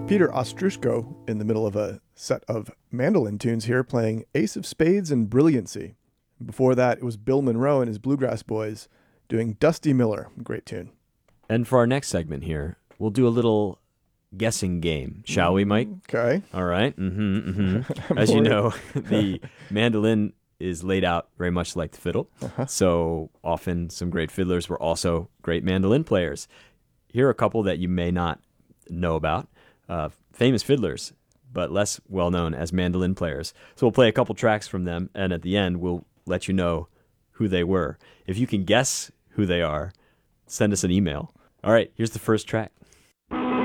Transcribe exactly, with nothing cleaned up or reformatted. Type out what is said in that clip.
Peter Ostrushko in the middle of a set of mandolin tunes here, playing Ace of Spades and Brilliancy. Before that, it was Bill Monroe and his Bluegrass Boys doing Dusty Miller. Great tune. And for our next segment here, we'll do a little guessing game, shall we, Mike? Okay. All right. Mm-hmm, mm-hmm. As you know, the mandolin is laid out very much like the fiddle. Uh-huh. So often some great fiddlers were also great mandolin players. Here are a couple that you may not know about. Uh, famous fiddlers, but less well-known as mandolin players. So we'll play a couple tracks from them, and at the end, we'll let you know who they were. If you can guess who they are, send us an email. All right, here's the first track.